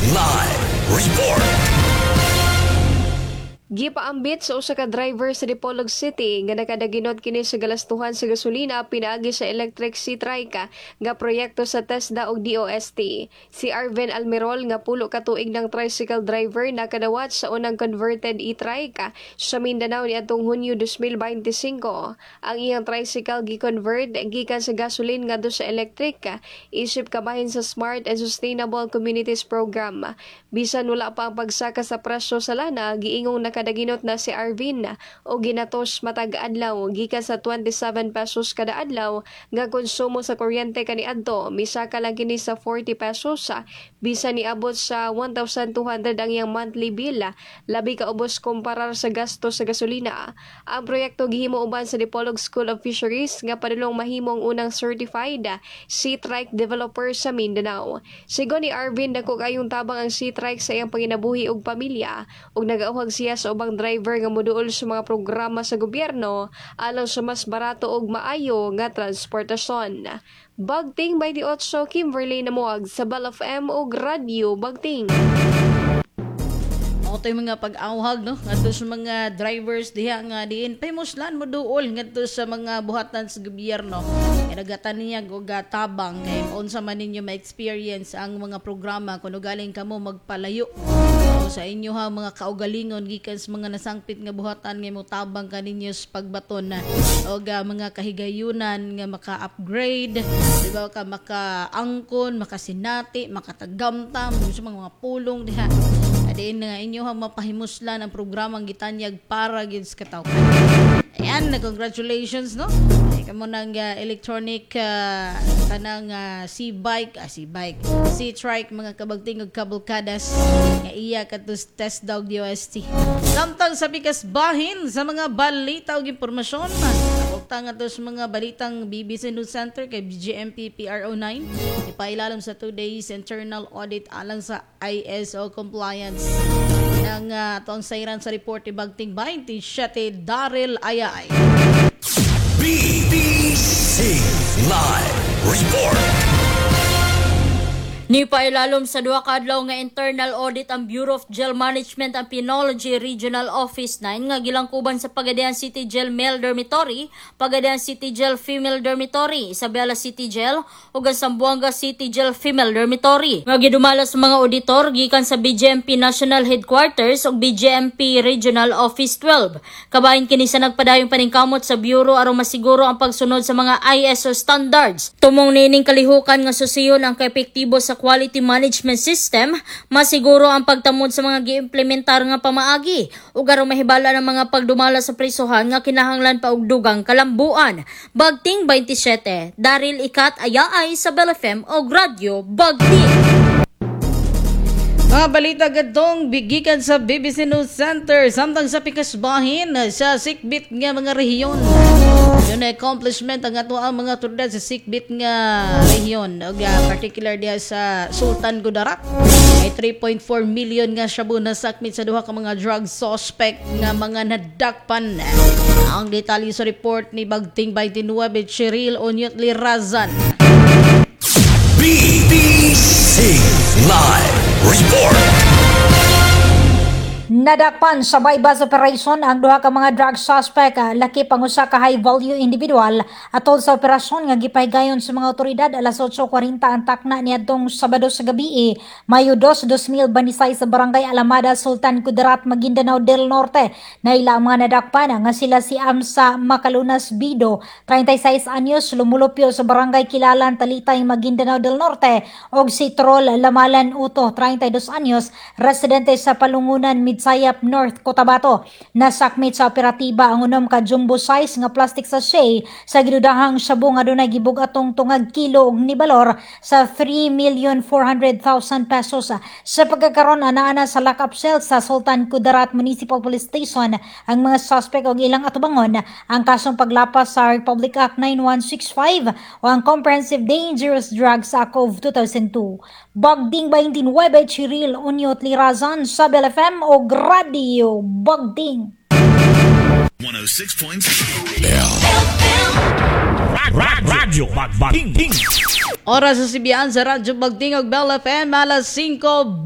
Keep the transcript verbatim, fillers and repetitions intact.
Live Report. Gipaambit sa usa ka driver sa Dipolog City nga nakadaginot kini sa galastuhan sa gasolina pinaagi sa electric C-Trike nga proyekto sa TESDA ug D O S T. Si Arven Almirol nga pulo ka tuig ng tricycle driver nakadawat sa unang converted e-trike sa Mindanao niadtong Hunyo twenty twenty-five. Ang iyang tricycle gi-convert gikan sa gasoline ngadto sa electric isip kabahin sa Smart and Sustainable Communities Program. Bisan wala pa ang pagsaka sa presyo sa lana, giingong nakadaginot na si Arvin o ginatos matag adlaw gikan sa twenty-seven pesos kada adlaw nga konsumo sa kuryente kaniadto misaka lang kini sa forty pesos bisan niabot sa one thousand two hundred ang iyang monthly bill labi ka ubos kumparar sa gasto sa gasolina. Ang proyekto gihimo uban sa Dipolog School of Fisheries nga padulong mahimong unang certified C-Trike developer sa Mindanao. Sigon ni Arvin dako kayong tabang ang C-Trike sa iyang panginabuhi ug pamilya ug nagauhag siya sa ubang driver nga moduol sa mga programa sa gobyerno alang sa mas barato ug maayo nga transportasyon. Bagting twenty-eight Kimberly Namuag sa Bal F M ug Radio Bagting. Ito yung mga pag-awhag, no? Ngadto sa mga drivers diha nga diin pahimuslan mo duol ngadto sa mga buhatan sa gobyerno. Nagatan niya og tabang kay unsa man ninyo ma-experience ang mga programa kuno galing kamo magpalayo. So, sa inyo ha mga kaugalingon gikan sa mga nasangpit nga buhatan nga mo tabang kaninyo sa pagbaton na og uh, mga kahigayunan nga maka-upgrade, di ba ka maka-angkon, makasinati, makatagamtam sa mga, mga pulong diha. Diin nga inyo ha mapahimuslan ang programang gitanyag para gid sa kataw. Ayan, congratulations, no? Ay, kamo ng uh, electronic uh, kanang uh, C-bike, ah, C-bike, C-Trike, mga kabagting ug kabulkadas nga iya katus test dog D O S T. Samtang sa pikas bahin sa mga balita ug impormasyon, pagtang ato sa mga balitang B B C News Center kay B G M P P R O nine, ipailalim sa two days internal audit alang sa I S O compliance. Ang uh, atong sayran sa report ni Bagting twenty-seven Daryl Ayay. B B C Live Report. Nipailalom sa duha ka adlaw nga internal audit ang Bureau of Jail Management and Penology Regional Office nine nga gilangkuban sa Pagadian City Jail Male Dormitory, Pagadian City Jail Female Dormitory, Isabela City Jail ug ang Zamboanga City Jail Female Dormitory. Nga gidumala sa mga auditor gikan sa B J M P National Headquarters ug B J M P Regional Office twelve. Kabahin kini sa nagpadayong paningkamot sa bureau aron masiguro ang pagsunod sa mga I S O standards. Tumong nining kalihukan nga susiyon ang kaepektibo sa quality management system, masiguro ang pagtamod sa mga giimplementar nga pamaagi ug aron mahibala ng mga pagdumala sa prisohan nga kinahanglan pa og dugang kalambuan. Bagting twenty-seven, Daryl Ikat Ayaay sa Bal F M og Radio Bagting. Mga balita gadtong bigikan sa B B C News Center samtang sa pikasbahin sa sikbit nga mga rehiyon. Yun na accomplishment ang ato ang mga otoridad sa sikbit nga rehiyon. O uh, particular diya sa Sultan Kudarat. May three point four million nga shabu na sakmit sa duha ka mga drug suspect nga mga nadakpan. Ang detalye sa report ni Bagting twenty-nine Cheryl Onyotli Razan. B B C Live Report. Nadakpan sa bypass operation ang duha ka mga drug suspect, laki pang usa ka high value individual atol sa operasyon nga gipahigayon sa mga otoridad alas eight forty ang takna niadtong Sabado sa gabi, Mayo two, twenty twenty-six sa Barangay Alamada, Sultan Kudarat, Maguindanao del Norte. Naila ang mga nadakpan nga sila si Amsa Macalunas Bido, thirty-six anyos, lumulupyo sa Barangay Kilalan, Talitay, Maguindanao del Norte, og si Trol Lamalan Uto, thirty-two anyos, residente sa Palungunan, Midsayap North, Cotabato. Nasakmit sa operatiba ang unom ka jumbo size nga plastic sachet sa gidudahang shabu nga dunay gibug-atong tungag kilo og nibalor sa three million four hundred thousand pesos. Sa pagkakaroon ana sa lock-up cell sa Sultan Kudarat Municipal Police Station ang mga suspect og ilang atubangon ang kasong paglapas sa Republic Act ninety-one sixty-five o ang Comprehensive Dangerous Drugs Act of two thousand two. Bagding twenty-nine Cheryl Onyotli Razan sa Bal F M o Radio Bagding. one oh six point Radio Bagding. Oras sa sibiyan sa Radyo Bagding og Bal F M alas five